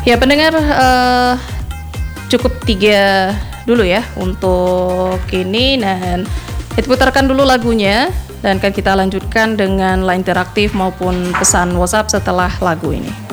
Ya pendengar, cukup 3 dulu ya untuk ini, dan kita putarkan dulu lagunya dan akan kita lanjutkan dengan line interaktif maupun pesan WhatsApp setelah lagu ini.